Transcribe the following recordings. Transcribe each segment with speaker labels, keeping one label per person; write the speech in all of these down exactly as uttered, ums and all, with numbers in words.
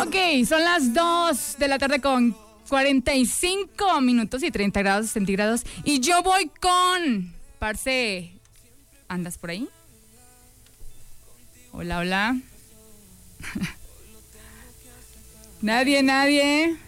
Speaker 1: Ok, son las dos de la tarde con cuarenta y cinco minutos y treinta grados centígrados. Y yo voy con... Parce, ¿andas por ahí? Hola, hola. Nadie, nadie.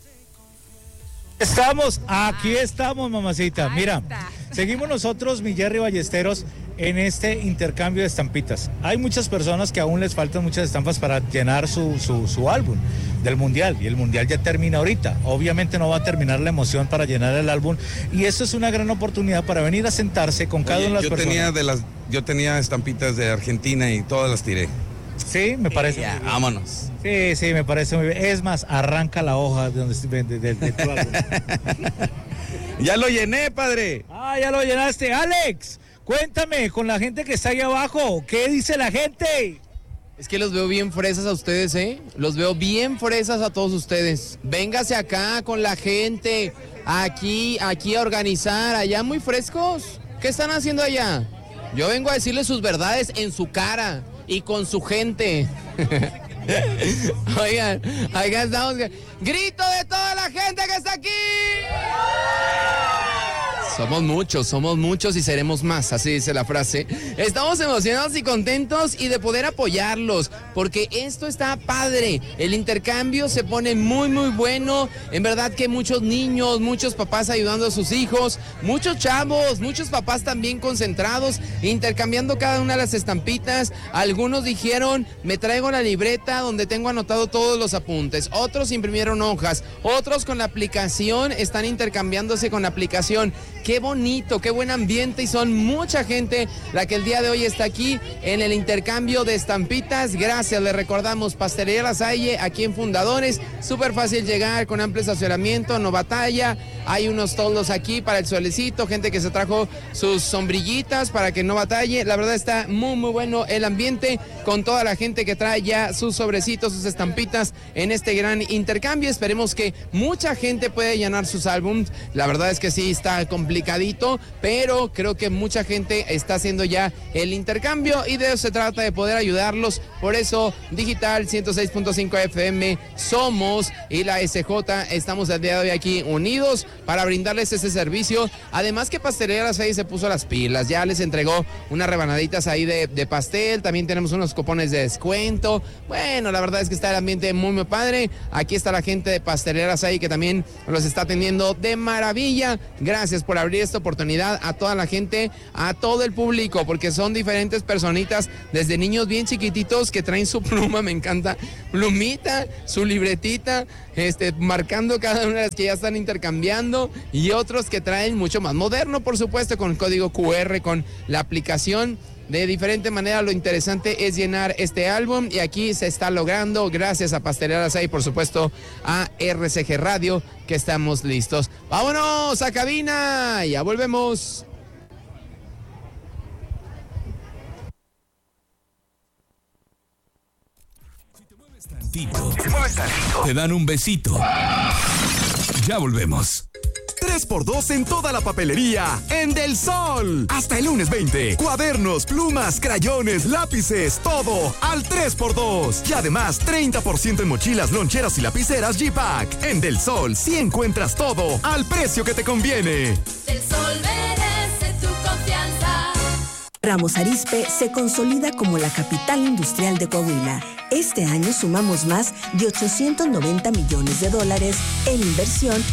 Speaker 2: Estamos, aquí estamos, mamacita.
Speaker 1: Ahí
Speaker 2: Mira,
Speaker 1: está.
Speaker 2: seguimos nosotros, mi Jerry Ballesteros, en este intercambio de estampitas. Hay muchas personas que aún les faltan muchas estampas para llenar su, su, su álbum del Mundial, y el Mundial ya termina ahorita. Obviamente no va a terminar la emoción para llenar el álbum, y esto es una gran oportunidad para venir a sentarse con cada
Speaker 3: Oye,
Speaker 2: una de las
Speaker 3: yo
Speaker 2: personas.
Speaker 3: tenía de las, yo tenía estampitas de Argentina y todas las tiré.
Speaker 2: Sí, me parece.
Speaker 3: Ya,
Speaker 2: muy bien.
Speaker 3: vámonos.
Speaker 2: Sí, sí, me parece muy bien. Es más, arranca la hoja de, donde, de, de, de tu álbum.
Speaker 3: Ya lo llené, padre.
Speaker 2: Ah, ya lo llenaste. Alex, cuéntame con la gente que está ahí abajo, ¿qué dice la gente?
Speaker 4: Es que los veo bien fresas a ustedes, ¿eh? Los veo bien fresas a todos ustedes. Véngase acá con la gente, aquí, aquí a organizar, allá muy frescos. ¿Qué están haciendo allá? Yo vengo a decirles sus verdades en su cara y con su gente. Oigan, acá estamos. ¡Grito de toda la gente que está aquí! Somos muchos, somos muchos y seremos más, así dice la frase. Estamos emocionados y contentos y de poder apoyarlos, porque esto está padre. El intercambio se pone muy, muy bueno. En verdad que muchos niños, muchos papás ayudando a sus hijos, muchos chavos, muchos papás también concentrados, intercambiando cada una de las estampitas. Algunos dijeron, me traigo la libreta donde tengo anotado todos los apuntes. Otros imprimieron hojas, otros con la aplicación, están intercambiándose con la aplicación. Qué bonito, qué buen ambiente, y son mucha gente la que el día de hoy está aquí en el intercambio de estampitas. Gracias, le recordamos, Pastelería La Salle, aquí en Fundadores, súper fácil llegar, con amplio estacionamiento, no batalla. Hay unos toldos aquí para el solecito, gente que se trajo sus sombrillitas para que no batalle. La verdad está muy, muy bueno el ambiente, con toda la gente que trae ya sus sobrecitos, sus estampitas en este gran intercambio. Esperemos que mucha gente pueda llenar sus álbumes. La verdad es que sí está complicadito, pero creo que mucha gente está haciendo ya el intercambio, y de eso se trata, de poder ayudarlos. Por eso, Digital ciento seis punto cinco F M, Somos y la S J estamos el día de hoy aquí unidos para brindarles ese servicio. Además que Pastelería La Salle se puso las pilas, ya les entregó unas rebanaditas ahí de, de pastel, también tenemos unos cupones de descuento. Bueno, la verdad es que está el ambiente muy, muy padre. Aquí está la gente de Pastelería La Salle que también los está atendiendo de maravilla. Gracias por abrir esta oportunidad a toda la gente, a todo el público, porque son diferentes personitas, desde niños bien chiquititos que traen su pluma, me encanta, plumita, su libretita, este, marcando cada una de las que ya están intercambiando, y otros que traen mucho más moderno, por supuesto, con código Q R, con la aplicación. De diferente manera, lo interesante es llenar este álbum, y aquí se está logrando gracias a Pastelería La Salle y por supuesto a R C G Radio, que estamos listos. ¡Vámonos a cabina! Ya volvemos.
Speaker 5: Tantito. Te dan un besito. Ya volvemos.
Speaker 6: tres por dos en toda la papelería en Del Sol. Hasta el lunes veinte. Cuadernos, plumas, crayones, lápices, todo al tres por dos. Y además treinta por ciento en mochilas, loncheras y lapiceras G-Pack. En Del Sol sí encuentras todo al precio que te conviene.
Speaker 7: Del Sol merece tu confianza.
Speaker 8: Ramos Arizpe se consolida como la capital industrial de Coahuila. Este año sumamos más de ochocientos noventa millones de dólares en inversión